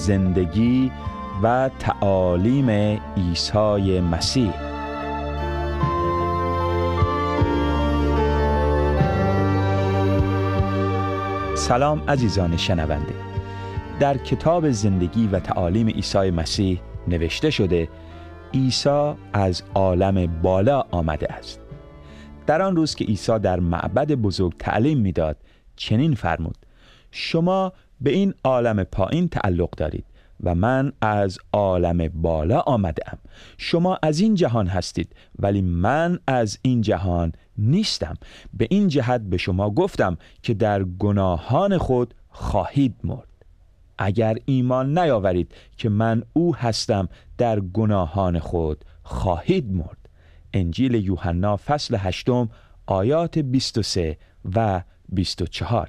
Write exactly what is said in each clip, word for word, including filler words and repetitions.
زندگی و تعالیم عیسی مسیح. سلام عزیزان شنونده. در کتاب زندگی و تعالیم عیسی مسیح نوشته شده عیسی از عالم بالا آمده است. در آن روز که عیسی در معبد بزرگ تعلیم میداد چنین فرمود: شما به این عالم پایین تعلق دارید و من از عالم بالا آمده‌ام. شما از این جهان هستید ولی من از این جهان نیستم. به این جهت به شما گفتم که در گناهان خود خواهید مرد. اگر ایمان نیاورید که من او هستم در گناهان خود خواهید مرد. انجیل یوحنا فصل هشتم آیات بیست و سه و بیست و چهار.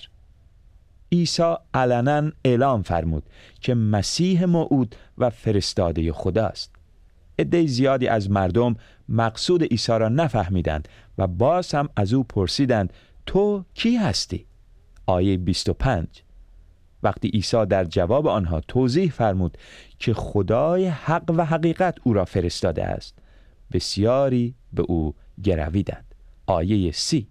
عیسی علنا اعلام فرمود که مسیح موعود و فرستاده خداست. عده زیادی از مردم مقصود عیسی را نفهمیدند و باز هم از او پرسیدند تو کی هستی؟ آیه بیست و پنج. وقتی عیسی در جواب آنها توضیح فرمود که خدای حق و حقیقت او را فرستاده است، بسیاری به او گرویدند. آیه سی.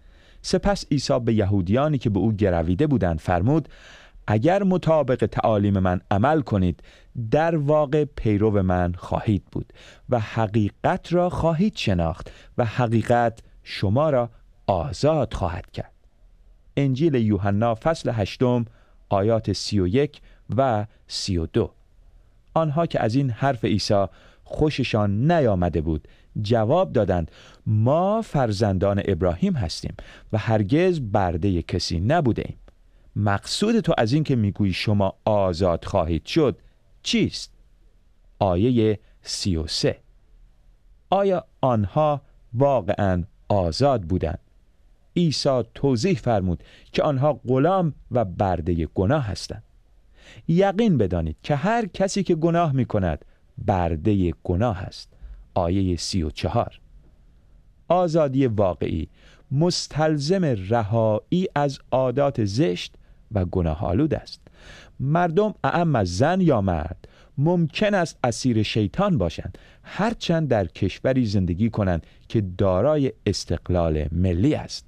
سپس عیسی به یهودیانی که به او گرویده بودند فرمود: اگر مطابق تعالیم من عمل کنید در واقع پیرو من خواهید بود و حقیقت را خواهید شناخت و حقیقت شما را آزاد خواهد کرد. انجیل یوحنا فصل هشتم آیات سی و یک و سی و دو. آنها که از این حرف عیسی خوششان نیامده بود جواب دادند: ما فرزندان ابراهیم هستیم و هرگز برده کسی نبوده ایم. مقصود تو از این که میگویی شما آزاد خواهید شد چیست؟ آیه سی و سه. آیا آنها واقعاً آزاد بودند؟ عیسی توضیح فرمود که آنها غلام و برده گناه هستند. یقین بدانید که هر کسی که گناه می کند برده گناه است. آیه سی و چهار. آزادی واقعی مستلزم رهایی از عادات زشت و گناه آلود است. مردم اعم از زن یا مرد ممکن است اسیر شیطان باشند، هرچند در کشوری زندگی کنند که دارای استقلال ملی است.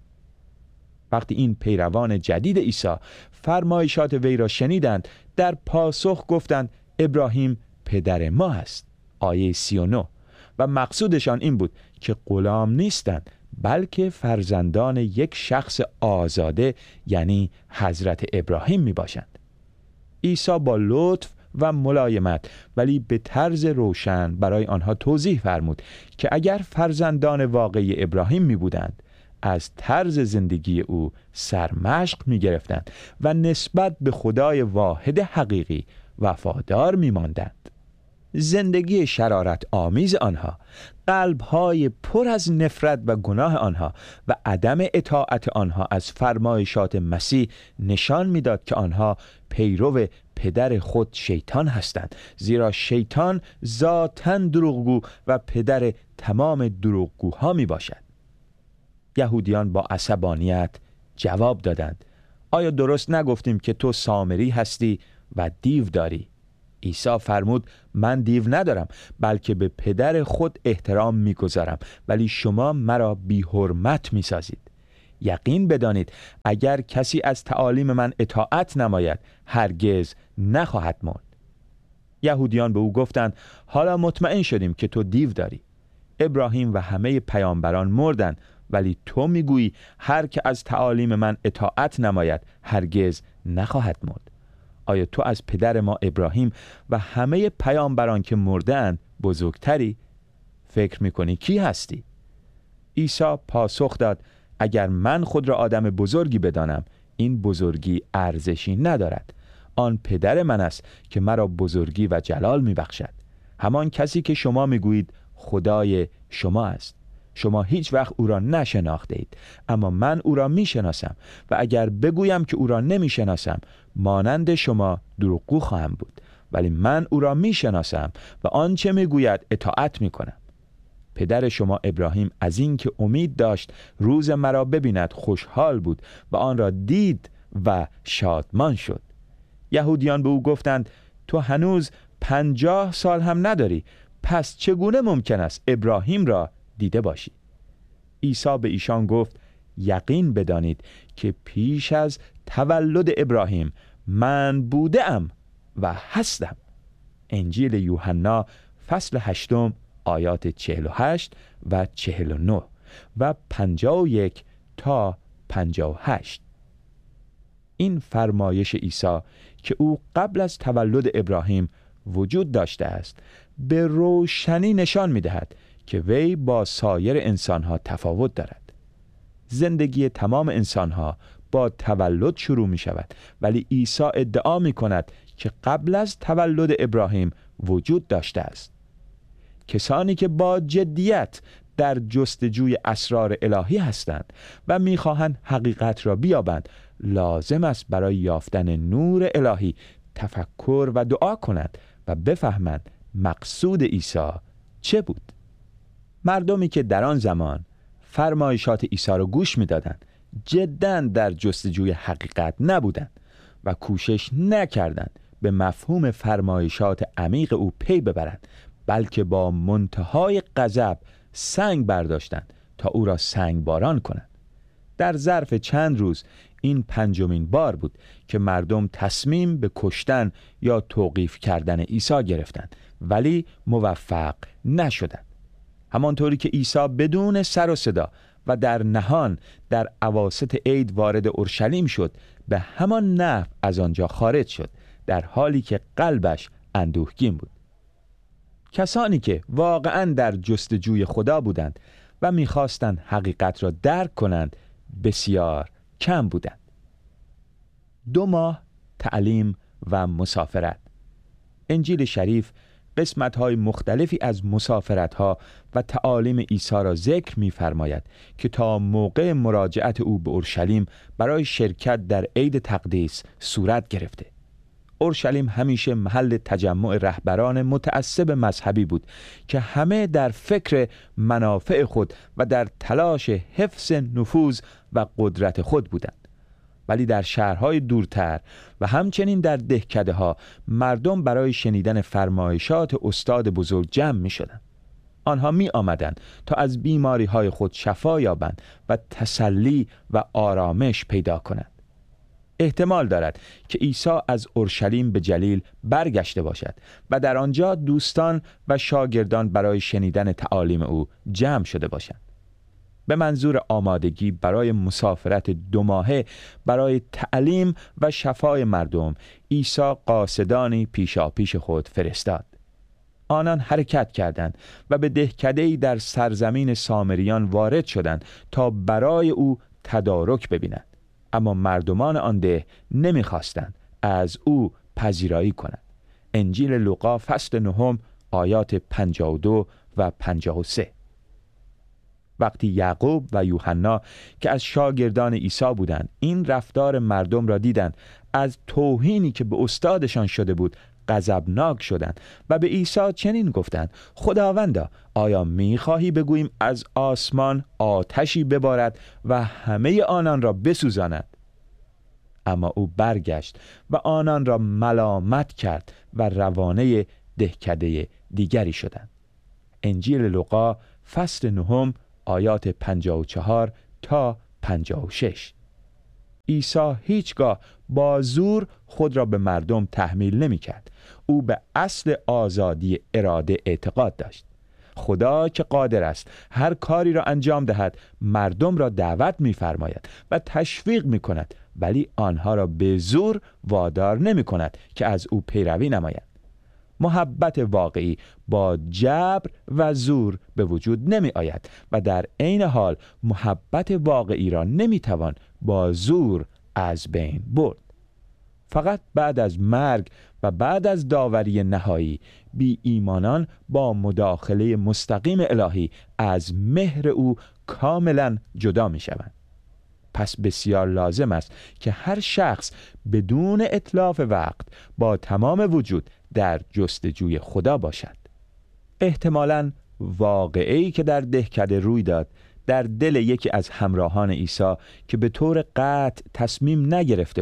وقتی این پیروان جدید عیسی فرمایشات وی را شنیدند در پاسخ گفتند ابراهیم پدر ما است. آیه سی و نه. و مقصودشان این بود که غلام نیستند بلکه فرزندان یک شخص آزاده یعنی حضرت ابراهیم می باشند. عیسی با لطف و ملایمت ولی به طرز روشن برای آنها توضیح فرمود که اگر فرزندان واقعی ابراهیم می بودند از طرز زندگی او سرمشق می گرفتند و نسبت به خدای واحد حقیقی وفادار می ماندند. زندگی شرارت آمیز آنها، قلب‌های پر از نفرت و گناه آنها و عدم اطاعت آنها از فرمایشات مسیح نشان می‌داد که آنها پیرو پدر خود شیطان هستند، زیرا شیطان ذاتاً دروغگو و پدر تمام دروغگوها میباشد. یهودیان با عصبانیت جواب دادند: آیا درست نگفتیم که تو سامری هستی و دیو داری؟ عیسی فرمود: من دیو ندارم بلکه به پدر خود احترام میگذارم، ولی شما مرا بی حرمت میسازید. یقین بدانید اگر کسی از تعالیم من اطاعت نماید هرگز نخواهد مرد. یهودیان به او گفتند: حالا مطمئن شدیم که تو دیو داری. ابراهیم و همه پیامبران مردند ولی تو میگویی هر که از تعالیم من اطاعت نماید هرگز نخواهد مرد. آیا تو از پدر ما ابراهیم و همه پیامبران که مردند بزرگتری؟ فکر میکنی کی هستی؟ عیسی پاسخ داد: اگر من خود را آدم بزرگی بدانم این بزرگی ارزشی ندارد. آن پدر من است که مرا بزرگی و جلال میبخشد، همان کسی که شما میگویید خدای شما است. شما هیچ وقت او را نشناخته اید، اما من او را میشناسم و اگر بگویم که او را نمیشناسم مانند شما دروغگو خواهم بود، ولی من او را میشناسم و آنچه میگوید اطاعت میکنم. پدر شما ابراهیم از این که امید داشت روز مرا ببیند خوشحال بود و آن را دید و شادمان شد. یهودیان به او گفتند: تو هنوز پنجاه سال هم نداری، پس چگونه ممکن است ابراهیم را دیده باشی؟ عیسی به ایشان گفت یقین بدانید که پیش از تولد ابراهیم من بودم و هستم. انجیل یوحنا فصل هشتم آیات چهل و هشت و چهل و نه و پنجاه و یک تا پنجاه و هشت. این فرمایش عیسی که او قبل از تولد ابراهیم وجود داشته است به روشنی نشان می‌دهد که وی با سایر انسان‌ها تفاوت دارد. زندگی تمام انسان‌ها با تولد شروع می‌شود، ولی عیسی ادعا می‌کند که قبل از تولد ابراهیم وجود داشته است. کسانی که با جدیت در جستجوی اسرار الهی هستند و می‌خواهند حقیقت را بیابند، لازم است برای یافتن نور الهی تفکر و دعا کنند و بفهمند مقصود عیسی چه بود. مردمی که در آن زمان فرمایشات عیسی را گوش می‌دادند جداً در جستجوی حقیقت نبودند و کوشش نکردند به مفهوم فرمایشات عمیق او پی ببرند، بلکه با منتهای غضب سنگ برداشتند تا او را سنگ باران کنند. در ظرف چند روز این پنجمین بار بود که مردم تصمیم به کشتن یا توقیف کردن عیسی گرفتند، ولی موفق نشدند. همانطوری که عیسی بدون سر و صدا و در نهان در اواسط عید وارد اورشلیم شد، به همان نحو از آنجا خارج شد، در حالی که قلبش اندوهگین بود. کسانی که واقعاً در جستجوی خدا بودند و می‌خواستند حقیقت را درک کنند بسیار کم بودند. دو ماه تعلیم و مسافرت. انجیل شریف قسمت‌های مختلفی از مسافرت‌ها و تعالیم عیسی را ذکر می‌فرماید که تا موقع مراجعت او به اورشلیم برای شرکت در عید تقدیس صورت گرفته. اورشلیم همیشه محل تجمع رهبران متعصب مذهبی بود که همه در فکر منافع خود و در تلاش حفظ نفوذ و قدرت خود بودند. ولی در شهرهای دورتر و همچنین در دهکده ها مردم برای شنیدن فرمایشات استاد بزرگ جمع می شدند. آنها می آمدند تا از بیماری های خود شفا یابند و تسلی و آرامش پیدا کنند. احتمال دارد که عیسی از اورشلیم به جلیل برگشته باشد و در آنجا دوستان و شاگردان برای شنیدن تعالیم او جمع شده باشند. به منظور آمادگی برای مسافرت دو ماهه برای تعلیم و شفای مردم، عیسی قاصدانی پیشاپیش خود فرستاد. آنان حرکت کردند و به دهکده‌ای در سرزمین سامریان وارد شدند تا برای او تدارک ببینند. اما مردمان آن ده نمیخواستند از او پذیرایی کنند. انجیل لوقا فصل نهم آیات پنجاه و دو و پنجاه و سه. وقتی یعقوب و یوحنا که از شاگردان عیسی بودند این رفتار مردم را دیدند، از توهینی که به استادشان شده بود غضبناک شدند و به عیسی چنین گفتند: خداوندا، آیا می‌خواهی بگوییم از آسمان آتشی ببارد و همه آنان را بسوزاند؟ اما او برگشت و آنان را ملامت کرد و روانه دهکده دیگری شدند. انجیل لوقا فصل نهم آیات پنجاه و چهار تا پنجاه و شش. عیسی هیچگاه با زور خود را به مردم تحمیل نمی کرد. او به اصل آزادی اراده اعتقاد داشت. خدا که قادر است هر کاری را انجام دهد مردم را دعوت می فرماید و تشویق می کند، ولی آنها را به زور وادار نمی کند که از او پیروی نمایند. محبت واقعی با جبر و زور به وجود نمی آید و در عین حال محبت واقعی را نمی توان با زور از بین برد. فقط بعد از مرگ و بعد از داوری نهایی بی ایمانان با مداخله مستقیم الهی از مهر او کاملا جدا می شوند. پس بسیار لازم است که هر شخص بدون اتلاف وقت با تمام وجود در جستجوی خدا باشد. احتمالاً واقعه‌ای که در دهکده روی داد در دل یکی از همراهان عیسی که به طور قطع تصمیم نگرفته بود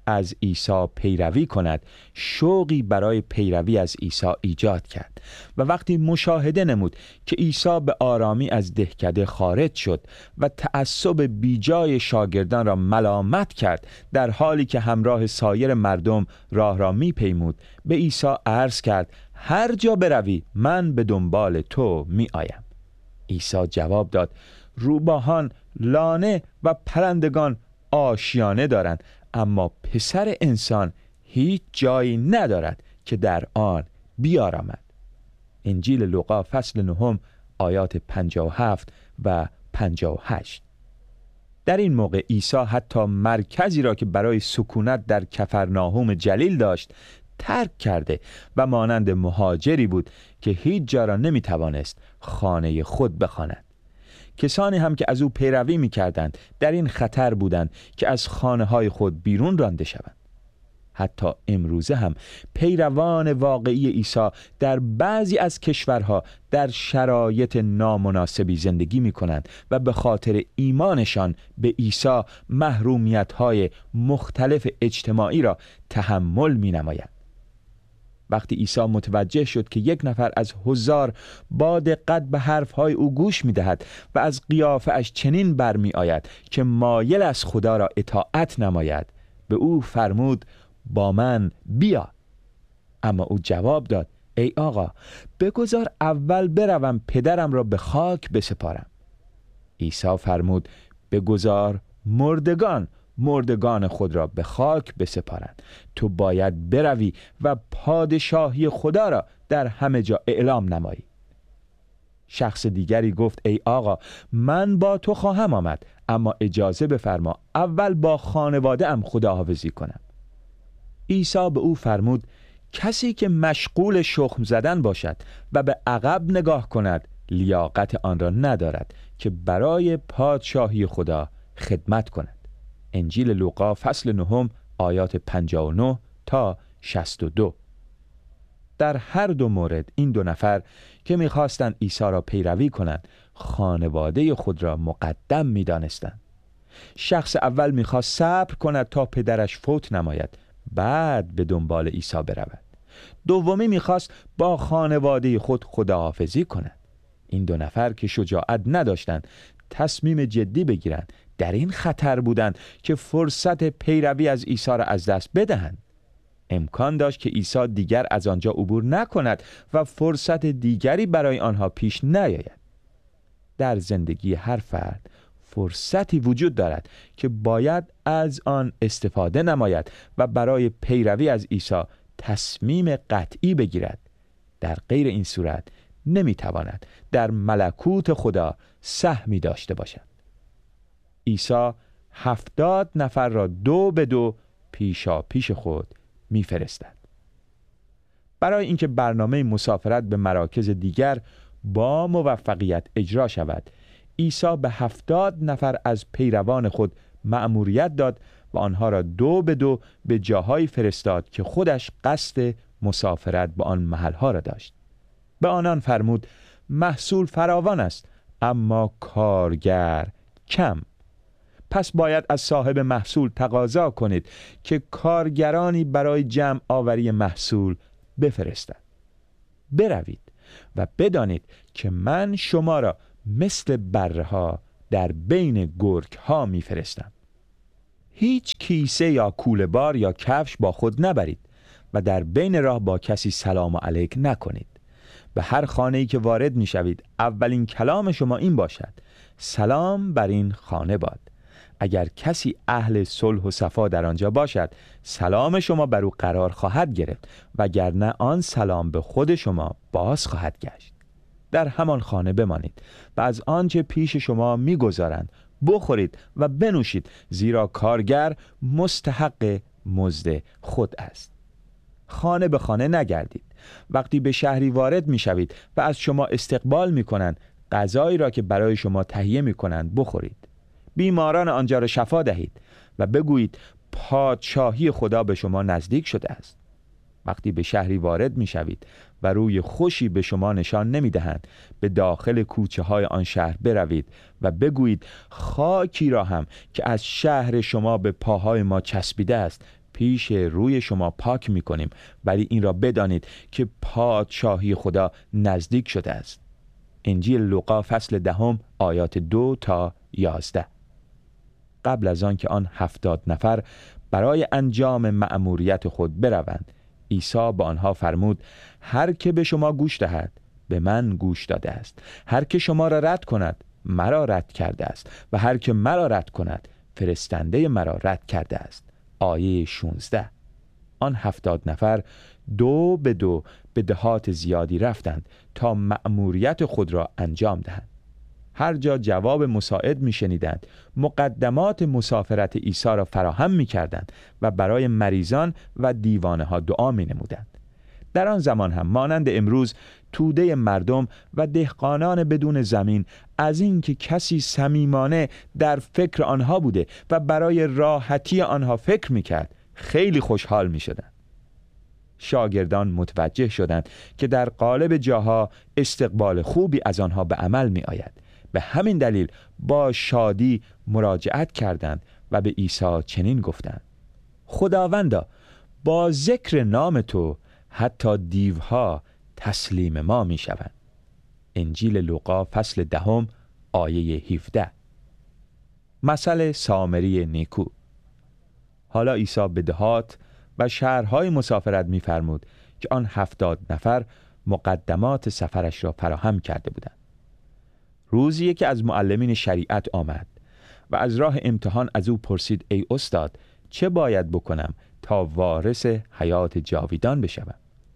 از عیسی پیروی کند شوقی برای پیروی از عیسی ایجاد کرد و وقتی مشاهده نمود که عیسی به آرامی از دهکده خارج شد و تعصب بیجای شاگردان را ملامت کرد در حالی که همراه سایر مردم راه را می پیمود، به عیسی عرض کرد هر جا بروی من به دنبال تو می آیم. عیسی جواب داد روباهان لانه و پرندگان آشیانه دارند، اما پسر انسان هیچ جایی ندارد که در آن بیارامد. انجیل لوقا فصل نهم آیات پنجاه و هفت و پنجاه و هشت. در این موقع عیسی حتی مرکزی را که برای سکونت در کفرناهم جلیل داشت ترک کرده و مانند مهاجری بود که هیچ جا را نمی توانست خانه خود بخواند. کسانی هم که از او پیروی می کردند در این خطر بودند که از خانه های خود بیرون رانده شوند. حتی امروزه هم پیروان واقعی عیسی در بعضی از کشورها در شرایط نامناسبی زندگی می کنند و به خاطر ایمانشان به عیسی محرومیت‌های مختلف اجتماعی را تحمل می نمایند. وقتی عیسی متوجه شد که یک نفر از حضار با دقت به حرفهای او گوش می دهد و از قیافه اش چنین برمی آید که مایل از خدا را اطاعت نماید، به او فرمود با من بیا. اما او جواب داد ای آقا بگذار اول بروم پدرم را به خاک بسپارم. عیسی فرمود بگذار مردگان مردگان خود را به خاک بسپارند. تو باید بروی و پادشاهی خدا را در همه جا اعلام نمایی. شخص دیگری گفت ای آقا من با تو خواهم آمد، اما اجازه بفرما اول با خانواده ام خداحافظی کنم. عیسی به او فرمود کسی که مشغول شخم زدن باشد و به عقب نگاه کند لیاقت آن را ندارد که برای پادشاهی خدا خدمت کند. انجیل لوقا فصل نهم آیات پنجاه و نه تا شصت و دو. در هر دو مورد این دو نفر که می‌خواستند عیسی را پیروی کنند خانواده خود را مقدم می‌دانستند. شخص اول می‌خواست صبر کند تا پدرش فوت نماید، بعد به دنبال عیسی برود. دومی می‌خواست با خانواده خود خداحافظی کند. این دو نفر که شجاعت نداشتند تصمیم جدی بگیرند در این خطر بودند که فرصت پیروی از عیسی را از دست بدهند. امکان داشت که عیسی دیگر از آنجا عبور نکند و فرصت دیگری برای آنها پیش نیاید. در زندگی هر فرد فرصتی وجود دارد که باید از آن استفاده نماید و برای پیروی از عیسی تصمیم قطعی بگیرد. در غیر این صورت نمیتواند در ملکوت خدا سهمی داشته باشد. عیسی هفتاد نفر را دو به دو پیشا پیش خود میفرستد. برای اینکه برنامه مسافرت به مراکز دیگر با موفقیت اجرا شود، عیسی به هفتاد نفر از پیروان خود مأموریت داد و آنها را دو به دو به جاهایی فرستاد که خودش قصد مسافرت به آن محلها را داشت. به آنان فرمود محصول فراوان است اما کارگر کم. پس باید از صاحب محصول تقاضا کنید که کارگرانی برای جمع آوری محصول بفرستد. بروید و بدانید که من شما را مثل بره ها در بین گرگ ها می فرستم. هیچ کیسه یا کوله بار یا کفش با خود نبرید و در بین راه با کسی سلام علیک نکنید. به هر خانه‌ای که وارد می شوید اولین کلام شما این باشد سلام بر این خانه باد. اگر کسی اهل صلح و صفا در آنجا باشد سلام شما بر او قرار خواهد گرفت وگرنه آن سلام به خود شما باز خواهد گشت. در همان خانه بمانید و از آنچه پیش شما می‌گذارند بخورید و بنوشید، زیرا کارگر مستحق مزد خود است. خانه به خانه نگردید. وقتی به شهری وارد می‌شوید و از شما استقبال می‌کنند، غذایی را که برای شما تهیه می‌کنند بخورید. بیماران آنجا را شفا دهید و بگویید پادشاهی خدا به شما نزدیک شده است. وقتی به شهری وارد می شوید و روی خوشی به شما نشان نمی دهند، به داخل کوچه های آن شهر بروید و بگویید خاکی را هم که از شهر شما به پاهای ما چسبیده است پیش روی شما پاک می کنیم، ولی این را بدانید که پادشاهی خدا نزدیک شده است. انجیل لوقا فصل دهم آیات دو تا یازده. قبل از آن که آن هفتاد نفر برای انجام مأموریت خود بروند، عیسی به آنها فرمود: هر که به شما گوش دهد به من گوش داده است، هر که شما را رد کند مرا رد کرده است و هر که مرا رد کند فرستنده مرا رد کرده است. آیه شانزده. آن هفتاد نفر دو به دو به دهات زیادی رفتند تا مأموریت خود را انجام دهند. هر جا جواب مساعد می شنیدند، مقدمات مسافرت عیسی را فراهم می کردند و برای مریضان و دیوانه ها دعا می نمودند. در آن زمان هم مانند امروز توده مردم و دهقانان بدون زمین از این که کسی صمیمانه در فکر آنها بوده و برای راحتی آنها فکر می کرد خیلی خوشحال می شدند. شاگردان متوجه شدند که در قالب جاها استقبال خوبی از آنها به عمل می آید. به همین دلیل با شادی مراجعت کردند و به عیسی چنین گفتند: خداوندا، با ذکر نام تو حتی دیوها تسلیم ما می شوند. انجیل لوقا فصل دهم آیه هفده. مثل سامری نیکو. حالا عیسی به دهات و شهرهای مسافرت می فرمود که آن هفتاد نفر مقدمات سفرش را فراهم کرده بودند. روزی که از معلمین شریعت آمد و از راه امتحان از او پرسید: ای استاد، چه باید بکنم تا وارث حیات جاویدان بشوم؟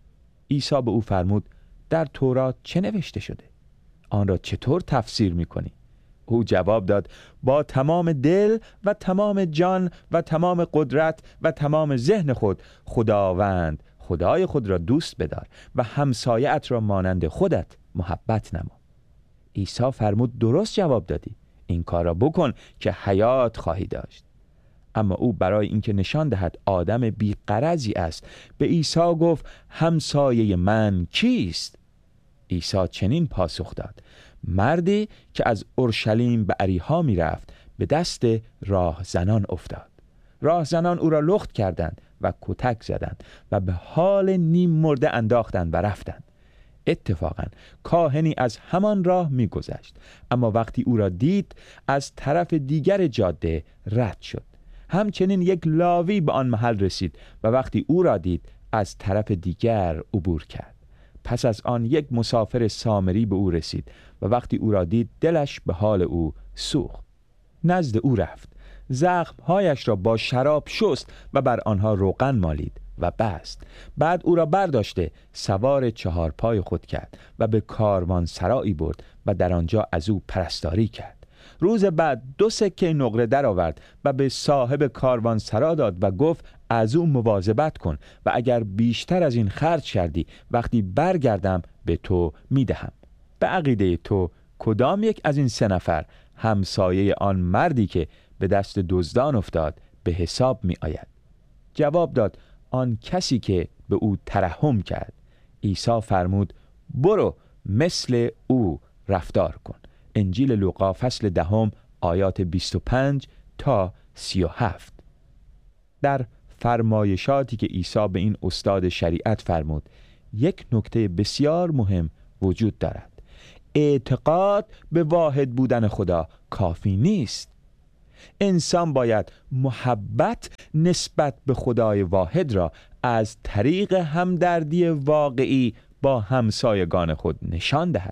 عیسی به او فرمود: در تورات چه نوشته شده؟ آن را چطور تفسیر می‌کنی؟ او جواب داد: با تمام دل و تمام جان و تمام قدرت و تمام ذهن خود خداوند خدای خود را دوست بدار و همسایه‌ات را مانند خودت محبت نما. عیسی فرمود: درست جواب دادی، این کار را بکن که حیات خواهی داشت. اما او برای اینکه نشان دهد آدم بی‌غرضی است به عیسی گفت: همسایه من کیست؟ عیسی چنین پاسخ داد: مردی که از اورشلیم به اریحا می رفت به دست راهزنان افتاد. راهزنان او را لخت کردند و کتک زدند و به حال نیم مرده انداختند و رفتند. اتفاقاً کاهنی از همان راه می گذشت، اما وقتی او را دید از طرف دیگر جاده رد شد. همچنین یک لاوی به آن محل رسید و وقتی او را دید از طرف دیگر عبور کرد. پس از آن یک مسافر سامری به او رسید و وقتی او را دید دلش به حال او سوخت. نزد او رفت، زخمهایش را با شراب شست و بر آنها روغن مالید و بست. بعد او را برداشته سوار چهار پای خود کرد و به کاروان سرایی برد و در آنجا از او پرستاری کرد. روز بعد دو سکه نقره در آورد و به صاحب کاروان سرا داد و گفت: از او مواظبت کن و اگر بیشتر از این خرج کردی وقتی برگردم به تو میدهم. به عقیده تو کدام یک از این سه نفر همسایه آن مردی که به دست دزدان افتاد به حساب می آید؟ جواب داد: آن کسی که به او ترحم کرد. عیسی فرمود: برو مثل او رفتار کن. انجیل لوقا فصل دهم آیات بیست و پنج تا سی و هفت. در فرمایشاتی که عیسی به این استاد شریعت فرمود یک نکته بسیار مهم وجود دارد: اعتقاد به واحد بودن خدا کافی نیست. انسان باید محبت نسبت به خدای واحد را از طریق همدردی واقعی با همسایگان خود نشان دهد.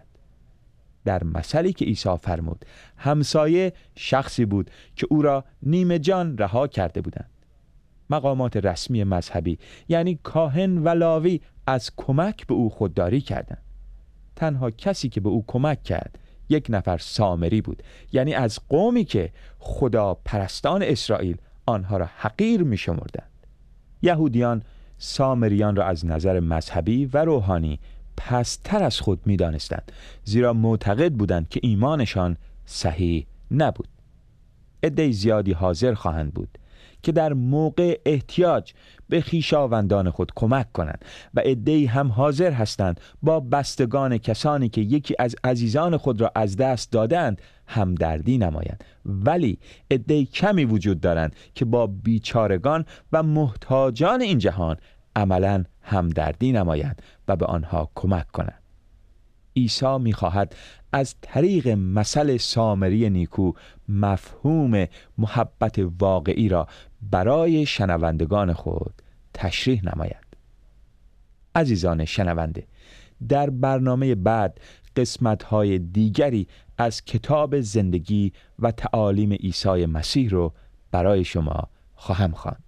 در مثلی که عیسی فرمود، همسایه شخصی بود که او را نیمه جان رها کرده بودند. مقامات رسمی مذهبی یعنی کاهن و لاوی از کمک به او خودداری کردند. تنها کسی که به او کمک کرد یک نفر سامری بود، یعنی از قومی که خدا پرستان اسرائیل آنها را حقیر می شمردند. یهودیان سامریان را از نظر مذهبی و روحانی پستر از خود می دانستند، زیرا معتقد بودند که ایمانشان صحیح نبود. عده زیادی حاضر خواهند بود که در موقع احتیاج به خویشاوندان خود کمک کنند و عده‌ای هم حاضر هستند با بستگان کسانی که یکی از عزیزان خود را از دست دادند همدردی نمایند، ولی عده‌ای کمی وجود دارند که با بیچارگان و محتاجان این جهان عملاً همدردی نمایند و به آنها کمک کنند. عیسی می‌خواهد از طریق مثل سامری نیکو مفهوم محبت واقعی را برای شنوندگان خود تشریح نماید. عزیزان شنونده، در برنامه بعد قسمت‌های دیگری از کتاب زندگی و تعالیم عیسی مسیح رو برای شما خواهم خواند.